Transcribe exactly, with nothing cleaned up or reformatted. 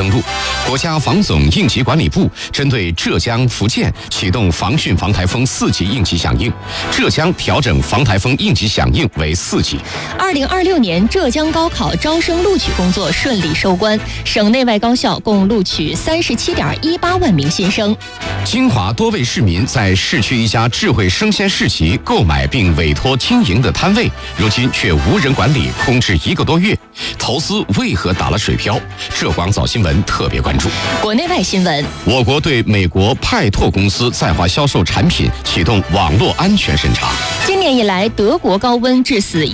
登陆。国家防总应急管理部针对浙江、福建启动防汛防台风四级应急响应，浙江调整防台风应急响应为四级。 二零二六年浙江高考招生录取工作顺利收官，省内外高校共录取三十七点一八万名新生。 金华多位市民在市区一家智慧生鲜市集购买并委托经营的摊位，如今却无人管理，空置一个多月，投资为何打了水漂？浙广早新闻特别关注。 国内外新闻： 我国对美国派拓公司在华销售产品启动网络安全审查。 今年以来，德国高温致死